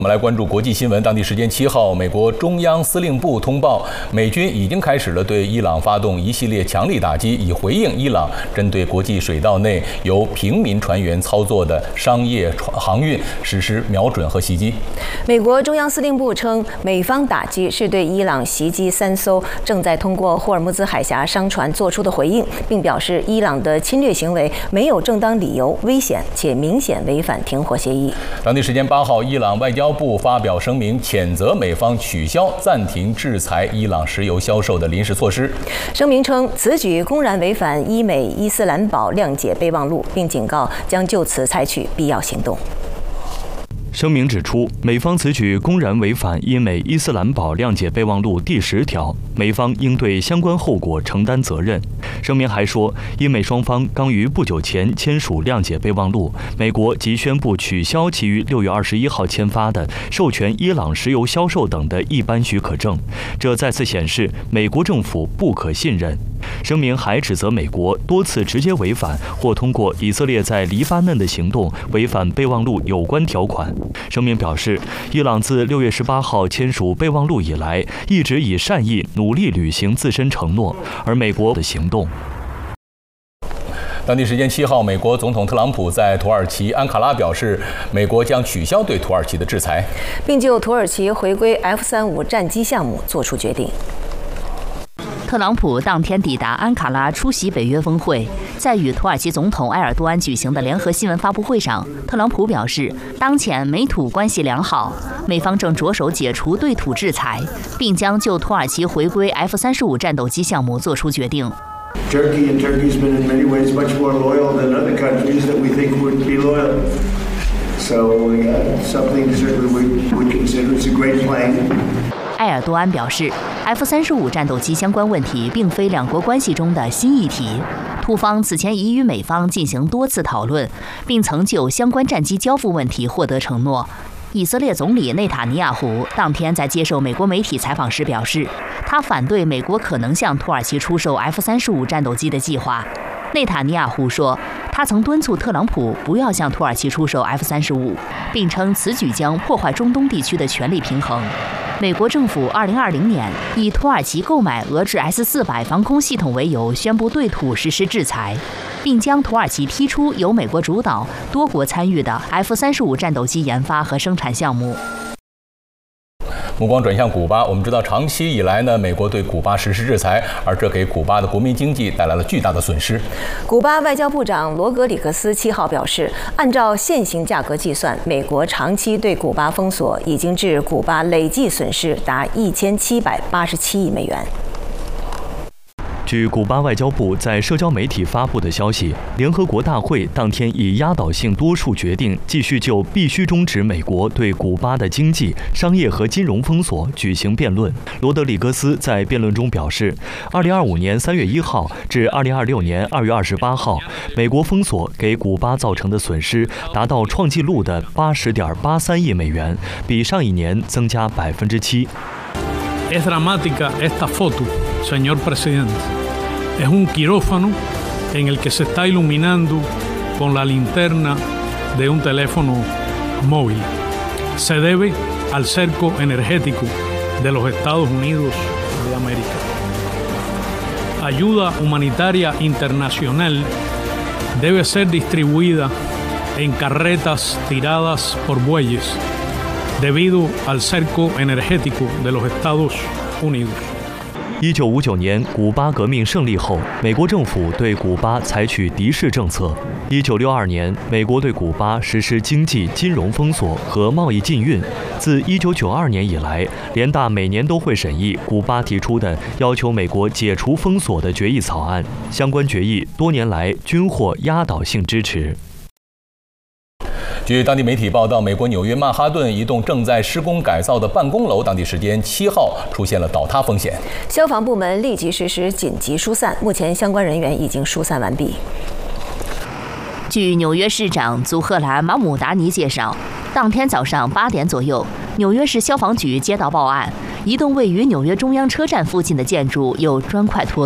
我们来关注国际新闻。当地时间7号，美国中央司令部通报，美军已经开始了对伊朗发动一系列强力打击，以回应伊朗针对国际水道内由平民船员操作的商业航运实施瞄准和袭击。 美国中央司令部称，美方打击是对伊朗袭击3艘正在通过霍尔木兹海峡商船做出的回应，并表示伊朗的侵略行为没有正当理由、危险且明显违反停火协议。 当地时间8号，伊朗外交部发表声明，谴责美方取消暂停制裁伊朗石油销售的临时措施。 声明称，此举公然违反伊美伊斯兰堡谅解备忘录，并警告将就此采取必要行动。 声明指出，美方此举公然违反伊美伊斯兰堡谅解备忘录第10条，美方应对相关后果承担责任。声明还说，伊美双方刚于不久前签署谅解备忘录，美国即宣布取消其于6月21号签发的授权伊朗石油销售等的一般许可证，这再次显示美国政府不可信任。声明还指责美国多次直接违反或通过以色列在黎巴嫩的行动违反备忘录有关条款。声明表示，伊朗自6月18号签署备忘录以来，一直以善意努力履行自身承诺，而美国的行动。 当地时间7号，美国总统特朗普在土耳其安卡拉表示，美国将取消对土耳其的制裁， 并就土耳其回归 F-35战机项目作出决定。 特朗普当天抵达安卡拉出席北约峰会，在与土耳其总统埃尔多安举行的联合新闻发布会上，特朗普表示，当前美土关系良好，美方正着手解除对土制裁，并将就土耳其回归 F-35战斗机项目作出决定。 Turkey has been in many ways much more loyal than other countries that we think would be loyal. So something certainly we would consider it's a great plan. 埃尔多安表示 ，F-35战斗机相关问题并非两国关系中的新议题。土方此前已与美方进行多次讨论，并曾就相关战机交付问题获得承诺。以色列总理内塔尼亚胡当天在接受美国媒体采访时表示，他反对美国可能向土耳其出售 F-35战斗机的计划。内塔尼亚胡说，他曾敦促特朗普不要向土耳其出售 F-35，并称此举将破坏中东地区的权力平衡。美国政府2020年以土耳其购买俄制 S-400防空系统为由，宣布对土实施制裁，并将土耳其踢出由美国主导、多国参与的 F-35战斗机研发和生产项目。 目光转向古巴，我们知道长期以来呢，美国对古巴实施制裁，而这给古巴的国民经济带来了巨大的损失。 古巴外交部长罗格里克斯7号表示，按照现行价格计算，美国长期对古巴封锁已经致古巴累计损失达1787亿美元。 据古巴外交部在社交媒体发布的消息，联合国大会当天以压倒性多数决定，继续就必须终止美国对古巴的经济、商业和金融封锁举行辩论。罗德里戈斯在辩论中表示，2025年3月1号至2026年2月28号，美国封锁给古巴造成的损失达到创纪录的80.83亿美元，比上一年增加7%。 Es dramática esta foto, señor presidente. Es un quirófano en el que se está iluminando con la linterna de un teléfono móvil. Se debe al cerco energético de los Estados Unidos de América. Ayuda humanitaria internacional debe ser distribuida en carretas tiradas por bueyes.Debido al cerco energético de los Estados Unidos. 1959年古巴革命胜利后，美国政府对古巴采取敌视政策。1962年，美国对古巴实施经济、金融封锁和贸易禁运。自1992年以来，联大每年都会审议古巴提出的要求美国解除封锁的决议草案，相关决议多年来均获压倒性支持。 据当地媒体报道，美国纽约曼哈顿一栋正在施工改造的办公楼，当地时间7号出现了倒塌风险。 消防部门立即实施紧急疏散，目前相关人员已经疏散完毕。 据纽约市长祖赫兰·马姆达尼介绍，当天早上8点左右，纽约市消防局接到报案，一栋位于纽约中央车站附近的建筑有砖块脱落。